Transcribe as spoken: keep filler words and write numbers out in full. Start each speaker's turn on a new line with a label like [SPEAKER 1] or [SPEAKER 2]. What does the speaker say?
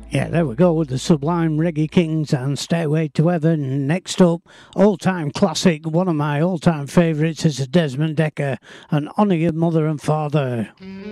[SPEAKER 1] Yeah, there we go with the Sublime Reggae Kings and Stairway to Heaven. Next up, all-time classic, one of my all-time favourites is Desmond Dekker and Honour Your Mother and Father.